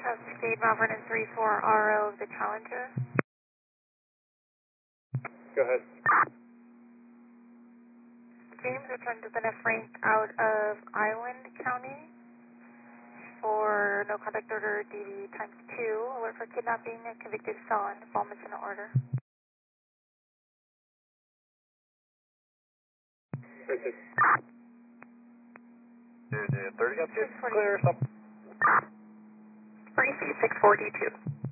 Cascade Mount Vernon 34 RO of the Challenger. Go ahead. James returned to Bennett Frank out of Island County for no contact order DD times 2. Alert for kidnapping, a convicted felon. Ball missing order. 36. 30 up, clear, stop. Briefly 642.